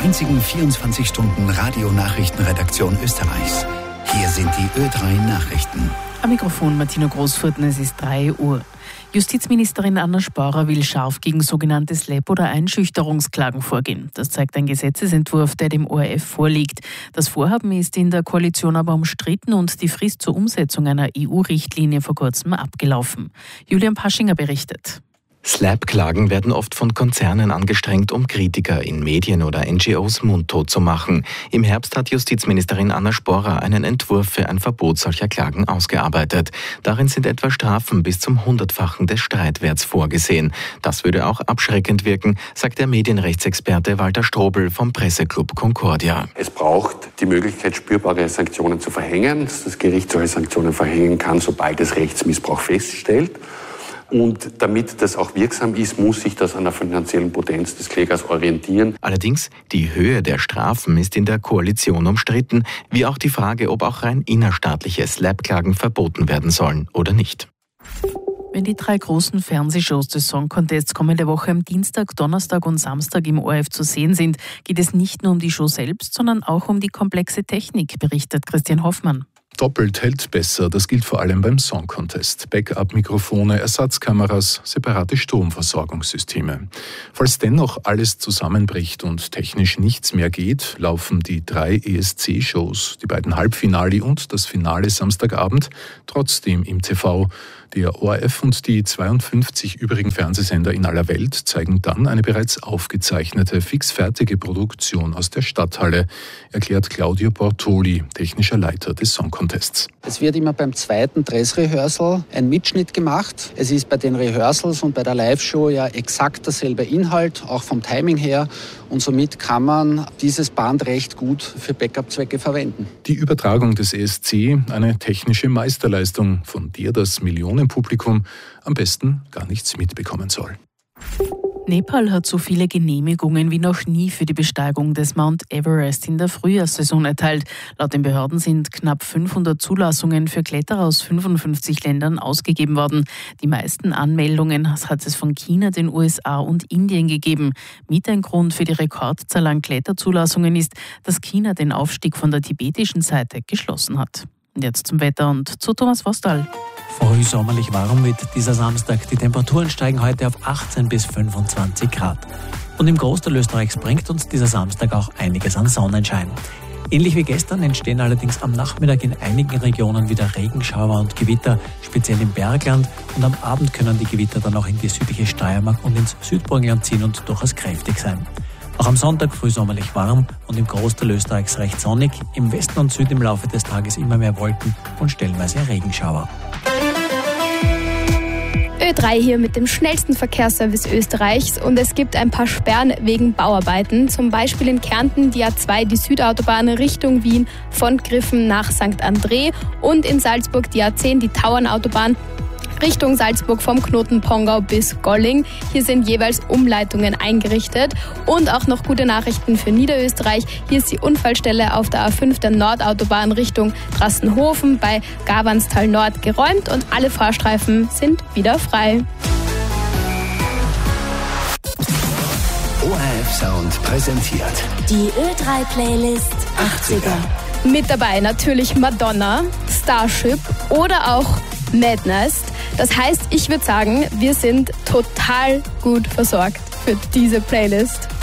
einzigen 24-Stunden-Radio-Nachrichtenredaktion Österreichs. Hier sind die Ö3 Nachrichten. Am Mikrofon Martina Großfurten, es ist 3 Uhr. Justizministerin Anna Sporer will scharf gegen sogenannte Slap- oder Einschüchterungsklagen vorgehen. Das zeigt ein Gesetzesentwurf, der dem ORF vorliegt. Das Vorhaben ist in der Koalition aber umstritten und die Frist zur Umsetzung einer EU-Richtlinie vor kurzem abgelaufen. Julian Paschinger berichtet. Slap-Klagen werden oft von Konzernen angestrengt, um Kritiker in Medien oder NGOs mundtot zu machen. Im Herbst hat Justizministerin Anna Sporer einen Entwurf für ein Verbot solcher Klagen ausgearbeitet. Darin sind etwa Strafen bis zum 100-fachen des Streitwerts vorgesehen. Das würde auch abschreckend wirken, sagt der Medienrechtsexperte Walter Strobel vom Presseclub Concordia. Es braucht die Möglichkeit, spürbare Sanktionen zu verhängen, dass das Gericht solche Sanktionen verhängen kann, sobald es Rechtsmissbrauch feststellt. Und damit das auch wirksam ist, muss sich das an der finanziellen Potenz des Klägers orientieren. Allerdings, die Höhe der Strafen ist in der Koalition umstritten, wie auch die Frage, ob auch rein innerstaatliche Slap-Klagen verboten werden sollen oder nicht. Wenn die 3 großen Fernsehshows des Song Contests kommende Woche am Dienstag, Donnerstag und Samstag im ORF zu sehen sind, geht es nicht nur um die Show selbst, sondern auch um die komplexe Technik, berichtet Christian Hoffmann. Doppelt hält besser, das gilt vor allem beim Song Contest. Backup-Mikrofone, Ersatzkameras, separate Stromversorgungssysteme. Falls dennoch alles zusammenbricht und technisch nichts mehr geht, laufen die 3 ESC-Shows, die beiden Halbfinale und das Finale Samstagabend, trotzdem im TV. Der ORF und die 52 übrigen Fernsehsender in aller Welt zeigen dann eine bereits aufgezeichnete, fixfertige Produktion aus der Stadthalle, erklärt Claudio Portoli, technischer Leiter des Song Contests. Es wird immer beim zweiten Dress-Rehearsal ein Mitschnitt gemacht. Es ist bei den Rehearsals und bei der Live-Show ja exakt derselbe Inhalt, auch vom Timing her. Und somit kann man dieses Band recht gut für Backup-Zwecke verwenden. Die Übertragung des ESC, eine technische Meisterleistung, von der das Millionenpublikum am besten gar nichts mitbekommen soll. Nepal hat so viele Genehmigungen wie noch nie für die Besteigung des Mount Everest in der Frühjahrssaison erteilt. Laut den Behörden sind knapp 500 Zulassungen für Kletterer aus 55 Ländern ausgegeben worden. Die meisten Anmeldungen hat es von China, den USA und Indien gegeben. Mit ein Grund für die Rekordzahl an Kletterzulassungen ist, dass China den Aufstieg von der tibetischen Seite geschlossen hat. Und jetzt zum Wetter und zu Thomas Vostal. Frühsommerlich warm wird dieser Samstag. Die Temperaturen steigen heute auf 18 bis 25 Grad. Und im Großteil Österreichs bringt uns dieser Samstag auch einiges an Sonnenschein. Ähnlich wie gestern entstehen allerdings am Nachmittag in einigen Regionen wieder Regenschauer und Gewitter, speziell im Bergland. Und am Abend können die Gewitter dann auch in die südliche Steiermark und ins Südburgenland ziehen und durchaus kräftig sein. Auch am Sonntag frühsommerlich warm und im Großteil Österreichs recht sonnig. Im Westen und Süd im Laufe des Tages immer mehr Wolken und stellenweise Regenschauer. Ö3 hier mit dem schnellsten Verkehrsservice Österreichs und es gibt ein paar Sperren wegen Bauarbeiten. Zum Beispiel in Kärnten die A2, die Südautobahn Richtung Wien von Griffen nach St. André und in Salzburg die A10, die Tauernautobahn Richtung Salzburg vom Knoten Pongau bis Golling. Hier sind jeweils Umleitungen eingerichtet. Und auch noch gute Nachrichten für Niederösterreich. Hier ist die Unfallstelle auf der A5 der Nordautobahn Richtung Drassenhofen bei Gawanstal Nord geräumt und alle Fahrstreifen sind wieder frei. ORF Sound präsentiert die Ö3-Playlist 80er. Mit dabei natürlich Madonna, Starship oder auch Madness. Das heißt, ich würde sagen, wir sind total gut versorgt für diese Playlist.